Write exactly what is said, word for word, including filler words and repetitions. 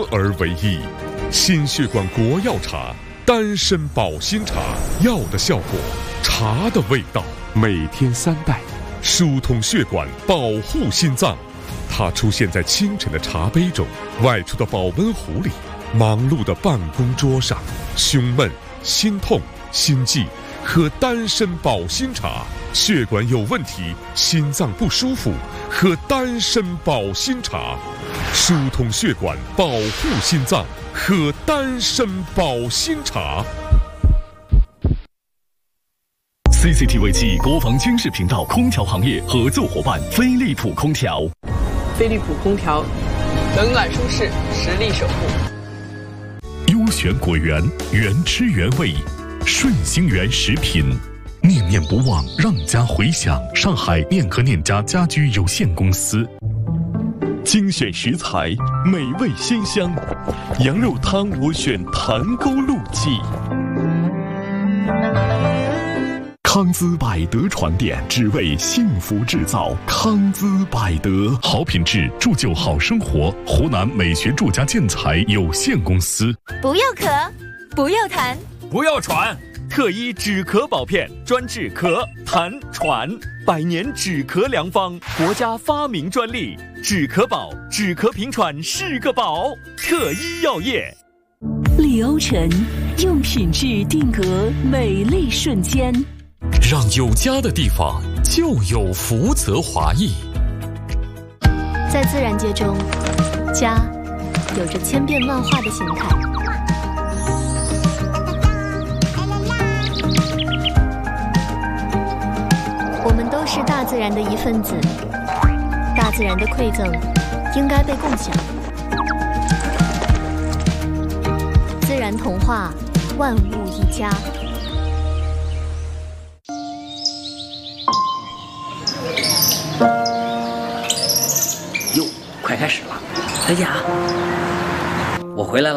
而为一。心血管国药茶，丹参保心茶，药的效果，茶的味道，每天三袋，疏通血管，保护心脏。它出现在清晨的茶杯中，外出的保温壶里，忙碌的办公桌上。胸闷、心痛、心悸，喝丹参保心茶。血管有问题，心脏不舒服，喝丹参保心茶。疏通血管，保护心脏，喝丹参保心茶。 C C T V 七国防军事频道空调行业合作伙伴飞利浦空调。 飞利浦空调，冷暖舒适，实力守护。 优选果园，原汁原味，顺心园食品。念念不忘，让家回响。上海念和念家家居有限公司。精选食材，美味鲜香。羊肉汤我选潭沟路记。康姿百德床垫，只为幸福制造。康姿百德，好品质铸就好生活。湖南美学住家建材有限公司。 不要咳，不要痰， 不要喘。特医止咳宝片，专治咳、痰、喘，百年止咳良方，国家发明专利。止咳宝，止咳平喘是个宝。特医药业。 李欧晨用品质定格美丽瞬间， 让有家的地方就有福泽华裔。 在自然界中，家有着千变万化的形态。我们都是大自然的一份子，大自然的馈赠应该被共享。自然童话，万物一家。 哟，快开始了！大家，我回来了。